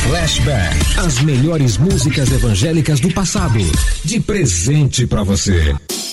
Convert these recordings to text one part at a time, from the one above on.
Flashback. As melhores músicas evangélicas do passado. De presente pra você.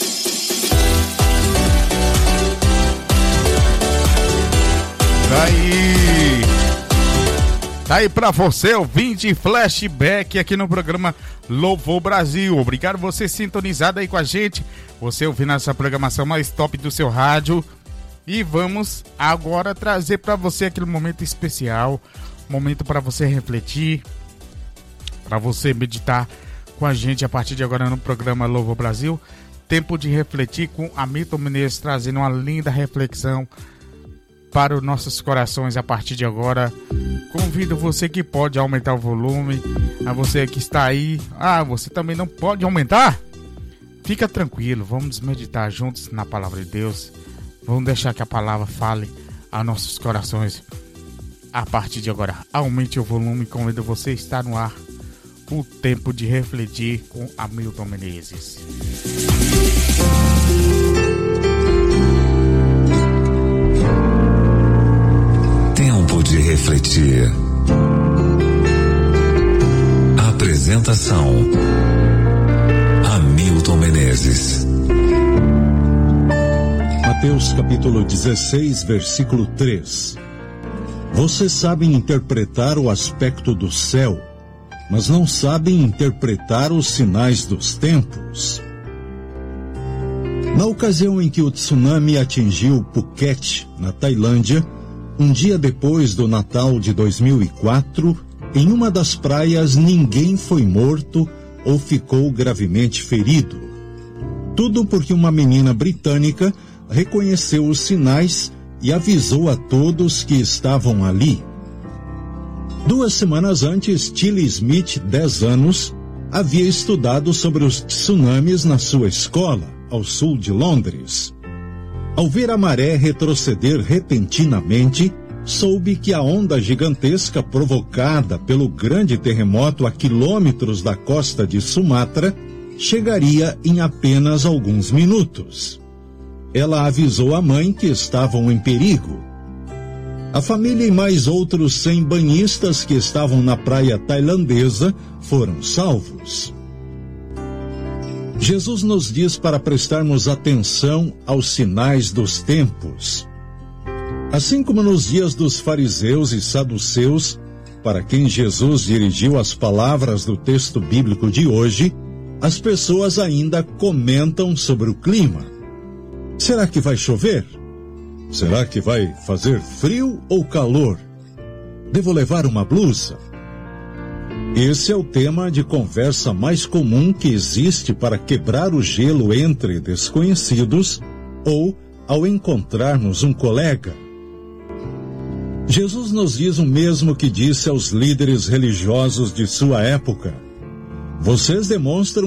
Tá aí pra você, ouvinte, Flashback aqui no programa Louvor Brasil. Obrigado você sintonizado aí com a gente, você ouvindo essa programação mais top do seu rádio. E vamos agora trazer pra você aquele momento especial, momento pra você refletir, pra você meditar com a gente a partir de agora no programa Louvor Brasil. Tempo de refletir com Hamilton Menezes, trazendo uma linda reflexão para os nossos corações a partir de agora. Convido você que pode aumentar o volume, a você que está aí, você também não pode aumentar? Fica tranquilo, vamos meditar juntos na palavra de Deus, vamos deixar que a palavra fale aos nossos corações. A partir de agora, aumente o volume, convido você a estar no ar, o tempo de refletir com Hamilton Menezes. Tempo de refletir. Apresentação: Hamilton Menezes. Mateus capítulo 16, versículo 3. Vocês sabem interpretar o aspecto do céu, mas não sabem interpretar os sinais dos tempos. Na ocasião em que o tsunami atingiu Phuket, na Tailândia, um dia depois do Natal de 2004, em uma das praias ninguém foi morto ou ficou gravemente ferido. Tudo porque uma menina britânica reconheceu os sinais e avisou a todos que estavam ali. 2 semanas antes, Tilly Smith, 10 anos, havia estudado sobre os tsunamis na sua escola, ao sul de Londres. Ao ver a maré retroceder repentinamente, soube que a onda gigantesca provocada pelo grande terremoto a quilômetros da costa de Sumatra chegaria em apenas alguns minutos. Ela avisou a mãe que estavam em perigo. A família e mais outros 100 banhistas que estavam na praia tailandesa foram salvos. Jesus nos diz para prestarmos atenção aos sinais dos tempos. Assim como nos dias dos fariseus e saduceus, para quem Jesus dirigiu as palavras do texto bíblico de hoje, as pessoas ainda comentam sobre o clima. Será que vai chover? Será que vai fazer frio ou calor? Devo levar uma blusa? Esse é o tema de conversa mais comum que existe para quebrar o gelo entre desconhecidos ou ao encontrarmos um colega. Jesus nos diz o mesmo que disse aos líderes religiosos de sua época: vocês demonstram